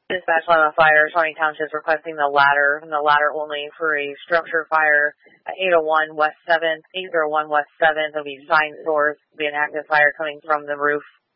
Dispatch Lima Fire, Shawnee Township requesting the ladder and the ladder only for a structure fire at 801 West 7th. There'll be sign doors, be an active fire coming from the roof